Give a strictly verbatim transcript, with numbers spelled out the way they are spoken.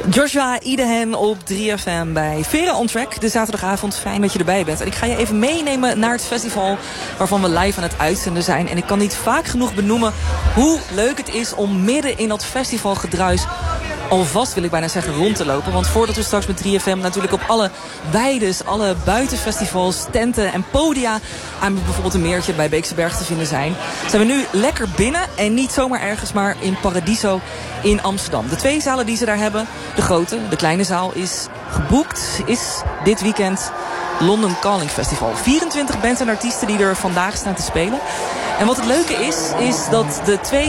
Joshua Idehen op drie F M bij Vera On Track. De zaterdagavond, fijn dat je erbij bent. En ik ga je even meenemen naar het festival waarvan we live aan het uitzenden zijn. En ik kan niet vaak genoeg benoemen hoe leuk het is om midden in dat festivalgedruis alvast, wil ik bijna zeggen, rond te lopen. Want voordat we straks met drie F M natuurlijk op alle weides, alle buitenfestivals, tenten en podia aan bijvoorbeeld een meertje bij Beekse Berg te vinden zijn, zijn we nu lekker binnen en niet zomaar ergens, maar in Paradiso in Amsterdam. De twee zalen die ze daar hebben, de grote, de kleine zaal, is geboekt, is dit weekend London Calling Festival. vierentwintig bands en artiesten die er vandaag staan te spelen. En wat het leuke is, is dat de twee